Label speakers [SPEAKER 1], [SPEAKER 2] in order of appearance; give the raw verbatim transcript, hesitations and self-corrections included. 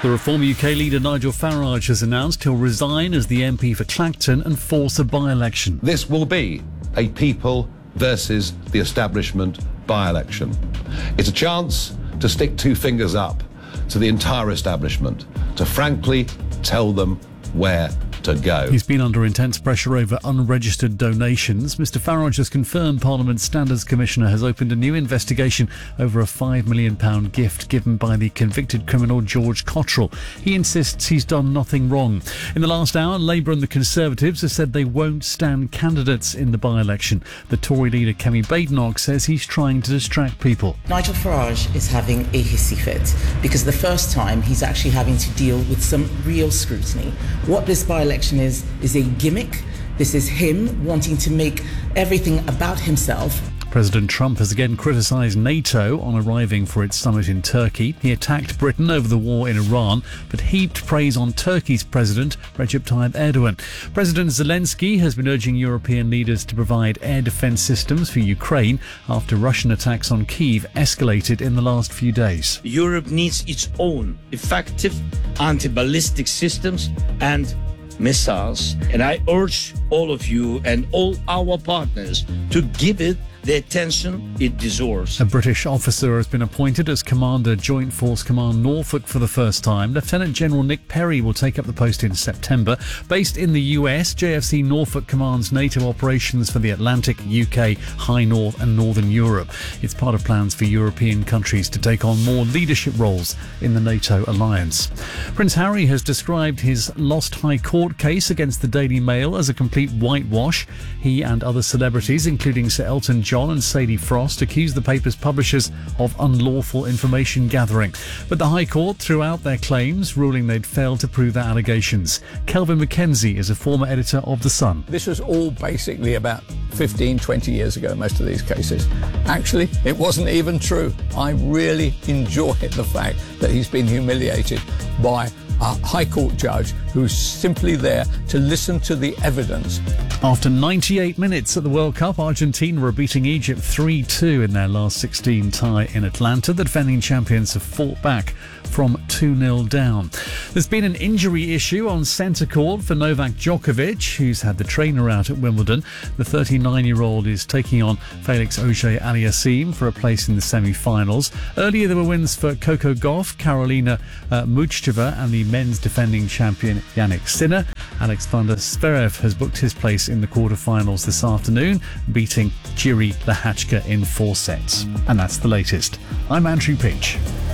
[SPEAKER 1] The Reform U K leader Nigel Farage has announced he'll resign as the M P for Clacton and force a by-election.
[SPEAKER 2] This will be a people versus the establishment by-election. It's a chance to stick two fingers up to the entire establishment, to frankly tell them where to go.
[SPEAKER 1] He's been under intense pressure over unregistered donations. Mr Farage has confirmed Parliament's Standards Commissioner has opened a new investigation over a five million pounds gift given by the convicted criminal George Cottrell. He insists he's done nothing wrong. In the last hour, Labour and the Conservatives have said they won't stand candidates in the by-election. The Tory leader Kemi Badenoch says he's trying to distract people.
[SPEAKER 3] Nigel Farage is having a hissy fit because the first time he's actually having to deal with some real scrutiny. What this by-election is is a gimmick. This is him wanting to make everything about himself.
[SPEAKER 1] President Trump has again criticised NATO on arriving for its summit in Turkey. He attacked Britain over the war in Iran, but heaped praise on Turkey's president, Recep Tayyip Erdogan. President Zelensky has been urging European leaders to provide air defence systems for Ukraine after Russian attacks on Kyiv escalated in the last few days.
[SPEAKER 4] Europe needs its own effective anti-ballistic systems and missiles, and I urge all of you and all our partners to give it the attention it deserves.
[SPEAKER 1] A British officer has been appointed as Commander Joint Force Command Norfolk for the first time. Lieutenant General Nick Perry will take up the post in September. Based in the U S, J F C Norfolk commands NATO operations for the Atlantic, U K, High North and Northern Europe. It's part of plans for European countries to take on more leadership roles in the NATO alliance. Prince Harry has described his lost High Court case against the Daily Mail as a complete whitewash. He and other celebrities, including Sir Elton John and Sadie Frost, accused the paper's publishers of unlawful information gathering. But the High Court threw out their claims, ruling they'd failed to prove their allegations. Kelvin Mackenzie is a former editor of The Sun.
[SPEAKER 5] This was all basically about fifteen, twenty years ago, most of these cases. Actually, it wasn't even true. I really enjoy the fact that he's been humiliated by a High Court judge who's simply there to listen to the evidence.
[SPEAKER 1] After ninety-eight minutes at the World Cup, Argentina are beating Egypt three two in their last sixteen tie in Atlanta. The defending champions have fought back from two nil down. There's been an injury issue on centre court for Novak Djokovic, who's had the trainer out at Wimbledon. The thirty-nine-year-old is taking on Felix Auger-Aliassime for a place in the semi-finals. Earlier there were wins for Coco Gauff, Karolina uh, Muchova and the men's defending champion Yannick Sinner. Alex van der Zverev has booked his place in the quarter-finals this afternoon, beating Jiri Lehachka in four sets. And that's the latest. I'm Andrew Peach.